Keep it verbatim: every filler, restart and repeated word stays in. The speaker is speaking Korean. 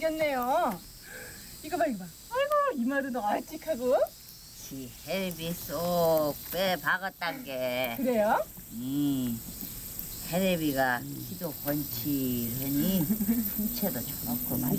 생겼네요. 이거 봐, 이거 봐. 아이고, 이마도 널찍하고. 지 헬비 쏙 빼박았단 게. 그래요? 음, 헬비가 키도 번칠하니 풍채도 좋고